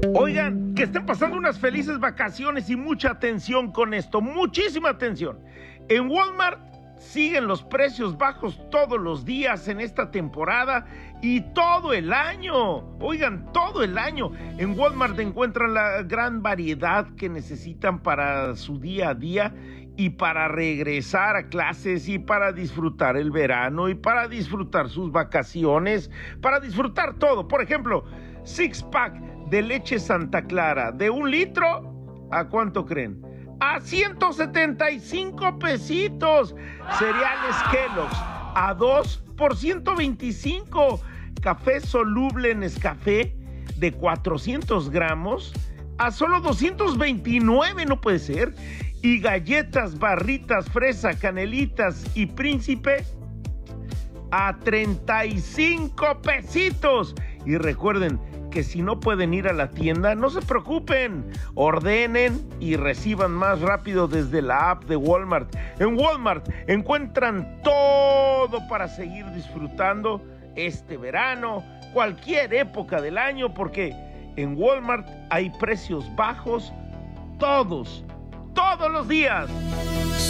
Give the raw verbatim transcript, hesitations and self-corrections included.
Oigan, que estén pasando unas felices vacaciones y mucha atención con esto, muchísima atención. En Walmart siguen los precios bajos todos los días en esta temporada y todo el año. Oigan, todo el año. En Walmart encuentran la gran variedad que necesitan para su día a día y para regresar a clases y para disfrutar el verano y para disfrutar sus vacaciones, para disfrutar todo. Por ejemplo, six pack de leche Santa Clara de un litro, ¿a cuánto creen? A ciento setenta y cinco pesitos. Cereales Kellogg's a dos por ciento veinticinco. Café soluble Nescafé de cuatrocientos gramos a solo doscientos veintinueve, no puede ser. Y galletas, barritas, fresa, canelitas y príncipe a treinta y cinco pesitos. Y recuerden que si no pueden ir a la tienda, no se preocupen, ordenen y reciban más rápido desde la app de Walmart. En Walmart encuentran todo para seguir disfrutando este verano, cualquier época del año, porque en Walmart hay precios bajos todos, todos los días.